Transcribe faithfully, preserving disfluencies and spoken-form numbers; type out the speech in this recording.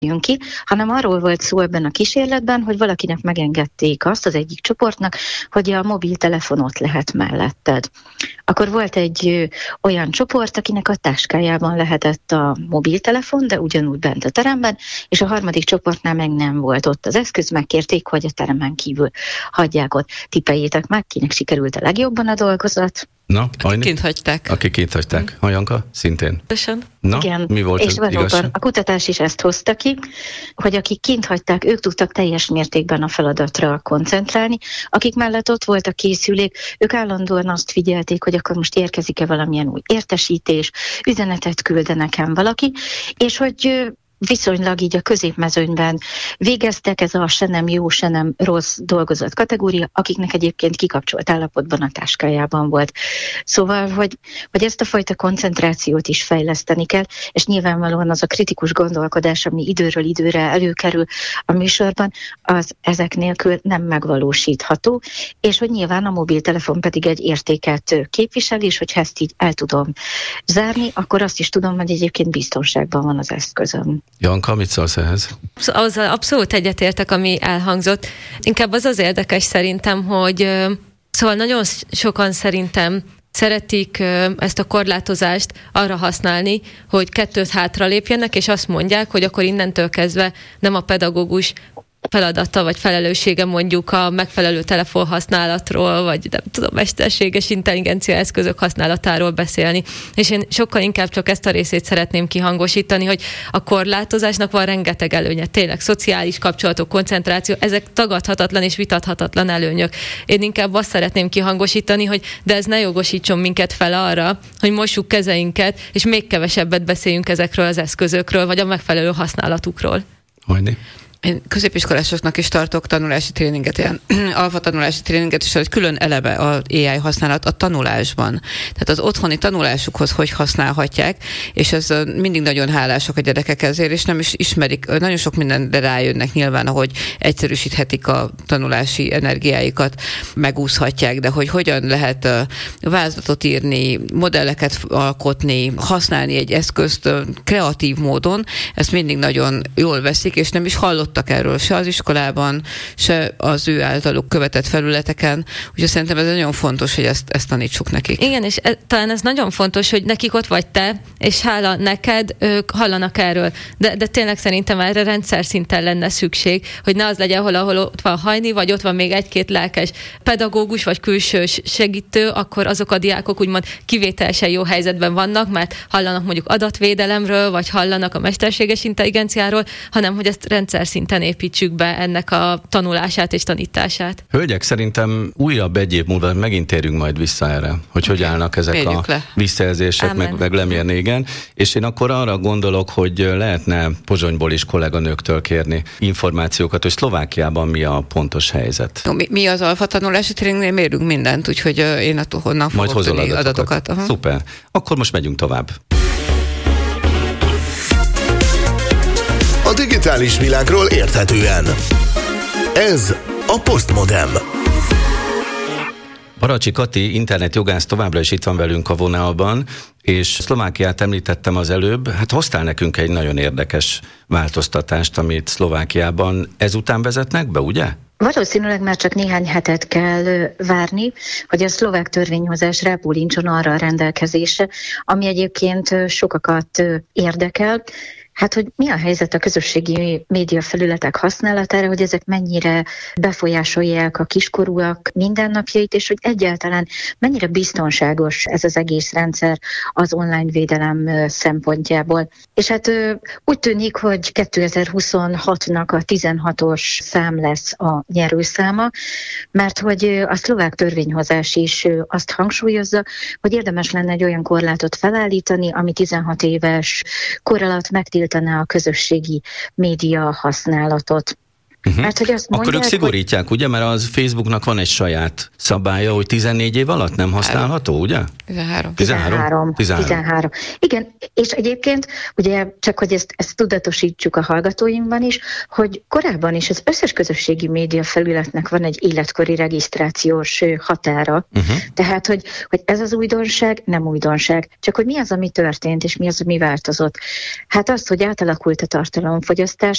jön ki, hanem arról volt szó ebben a kísérletben, hogy valakinek megengedték azt az egyik csoportnak, hogy a mobiltelefon ott lehet melletted. Akkor volt egy ö, olyan csoport, akinek a táskájában lehetett a mobiltelefon, de ugyanúgy bent a teremben, és a harmadik csoportnál meg nem volt ott az eszköz, megkérték, hogy a teremen kívül hagyják ott. Tippeljétek meg, kinek sikerült a legjobban a dolgozat. Na, akik kint hagyták. Akik kint hagyták. Hajanka? Szintén. Köszön. Na, igen, mi volt és az igazság? A kutatás is ezt hozta ki, hogy akik kint hagyták, ők tudtak teljes mértékben a feladatra koncentrálni. Akik mellett ott volt a készülék, ők állandóan azt figyelték, hogy akkor most érkezik-e valamilyen új értesítés, üzenetet külde nekem valaki, és hogy viszonylag így a középmezőnyben végeztek, ez a se nem jó, se nem rossz dolgozat kategória, akiknek egyébként kikapcsolt állapotban a táskájában volt. Szóval, hogy, hogy ezt a fajta koncentrációt is fejleszteni kell, és nyilvánvalóan az a kritikus gondolkodás, ami időről időre előkerül a műsorban, az ezek nélkül nem megvalósítható, és hogy nyilván a mobiltelefon pedig egy értéket képvisel, és hogyha ezt így el tudom zárni, akkor azt is tudom, hogy egyébként biztonságban van az eszközöm. Janka, mit szólsz ehhez? Azzal abszolút egyetértek, ami elhangzott. Inkább az az érdekes szerintem, hogy szóval nagyon sokan szerintem szeretik ezt a korlátozást arra használni, hogy kettőt hátra lépjenek, és azt mondják, hogy akkor innentől kezdve nem a pedagógus feladata vagy felelőssége mondjuk a megfelelő telefonhasználatról, vagy nem tudom, mesterséges intelligencia eszközök használatáról beszélni. És én sokkal inkább csak ezt a részét szeretném kihangosítani, hogy a korlátozásnak van rengeteg előnye. Tényleg szociális kapcsolatok, koncentráció, ezek tagadhatatlan és vitathatatlan előnyök. Én inkább azt szeretném kihangosítani, hogy de ez ne jogosítson minket fel arra, hogy mossuk kezeinket, és még kevesebbet beszéljünk ezekről az eszközökről, vagy a megfelelő használatukról. Hajni? Én középiskolásoknak is tartok tanulási tréninget, ilyen alfa tanulási tréninget, és hogy külön eleve a á i használat a tanulásban. Tehát az otthoni tanulásukhoz hogy használhatják, és ez mindig nagyon hálásak a gyerekek ezért, és nem is ismerik, nagyon sok mindenre rájönnek nyilván, ahogy egyszerűsíthetik a tanulási energiáikat, megúszhatják, de hogy hogyan lehet vázlatot írni, modelleket alkotni, használni egy eszközt kreatív módon, ezt mindig nagyon jól veszik, és nem is hallott erről se az iskolában, se az ő általuk követett felületeken. Úgyhogy szerintem ez nagyon fontos, hogy ezt, ezt tanítsuk nekik. Igen, és e, talán ez nagyon fontos, hogy nekik ott vagy te, és hála neked, ők hallanak erről. De, de tényleg szerintem erre rendszer szinten lenne szükség, hogy ne az legyen, hol, ahol ott van Hajni, vagy ott van még egy-két lelkes pedagógus, vagy külső segítő, akkor azok a diákok úgymond kivételesen jó helyzetben vannak, mert hallanak mondjuk adatvédelemről, vagy hallanak a mesterséges intelligenciáról, hanem hogy ezt rendszer szinten építsük be ennek a tanulását és tanítását. Hölgyek, szerintem újabb egy év múlva megint térünk majd vissza erre, hogy hogy állnak ezek Mérjük a le. visszajelzések, meg, meg lemérni, igen. És én akkor arra gondolok, hogy lehetne Pozsonyból is kolléganőktől kérni információkat, hogy Szlovákiában mi a pontos helyzet. No, mi, mi az alfa tanulási tréningnél mérünk mindent, úgyhogy én attól honnan fogok tudni adatokat. adatokat. Aha. Szuper. Akkor most megyünk tovább. A digitális világról érthetően. Ez a Postmodem. Baracsi Kati, internetjogász továbbra is itt van velünk a vonalban, és Szlovákiát említettem az előbb, hát hoztál nekünk egy nagyon érdekes változtatást, amit Szlovákiában ezután vezetnek be, ugye? Valószínűleg már csak néhány hetet kell várni, hogy a szlovák törvényhozás rábólincson arra a rendelkezésre, ami egyébként sokakat érdekel. Hát, hogy mi a helyzet a közösségi média felületek használatára, hogy ezek mennyire befolyásolják a kiskorúak mindennapjait, és hogy egyáltalán mennyire biztonságos ez az egész rendszer az online védelem szempontjából. És hát úgy tűnik, hogy kétezer-huszonhatnak a tizenhatos szám lesz a nyerőszáma, mert hogy a szlovák törvényhozás is azt hangsúlyozza, hogy érdemes lenne egy olyan korlátot felállítani, ami tizenhat éves kor alatt megtiltaná a közösségi média használatot. Uh-huh. Mert hogy azt mondják, akkor ők szigorítják, hogy... ugye? Mert az Facebooknak van egy saját szabálya, hogy tizennégy év alatt nem használható, ugye? tizenhárom. tizenhárom. tizenhárom. Igen, és egyébként, ugye csak, hogy ezt, ezt tudatosítsuk a hallgatóinkban is, hogy korábban is az összes közösségi média felületnek van egy életkori regisztrációs határa. Uh-huh. Tehát, hogy, hogy ez az újdonság, nem újdonság. Csak, hogy mi az, ami történt, és mi az, ami változott. Hát az, hogy átalakult a tartalomfogyasztás,